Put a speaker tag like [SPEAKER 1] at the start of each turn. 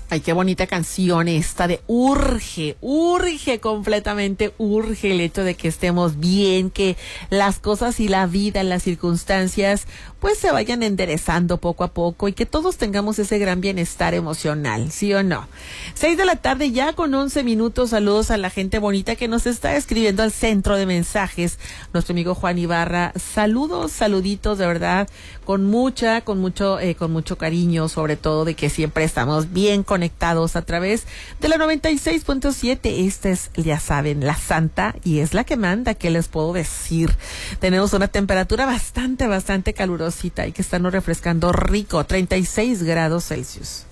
[SPEAKER 1] Ay, qué bonita canción esta de urge completamente, urge el hecho de que estemos bien, que las cosas y la vida, las circunstancias, pues se vayan enderezando poco a poco y que todos tengamos ese gran bienestar emocional, ¿sí o no? 6 de la tarde ya con 11 minutos, saludos a la gente bonita que nos está escribiendo al centro de mensajes, nuestro amigo Juan Ibarra, saluditos de verdad, con mucho cariño, sobre todo de que siempre estamos bien conectados a través de la 96.7. Esta es, ya saben, la Santa y es la que manda. ¿Qué les puedo decir? Tenemos una temperatura bastante calurosita y que estarnos refrescando rico, 36 grados Celsius.